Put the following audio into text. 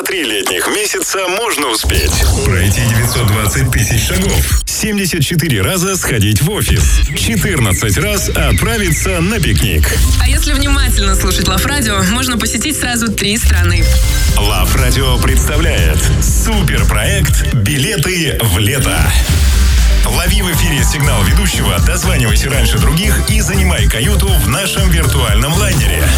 3 летних месяца можно успеть. Пройти 920 тысяч шагов. 74 раза сходить в офис. 14 раз отправиться на пикник. А если внимательно слушать Love Radio, можно посетить сразу 3 страны. Love Radio представляет суперпроект «Билеты в лето». Лови в эфире сигнал ведущего, дозванивайся раньше других и занимай каюту в нашем виртуальном лайнере.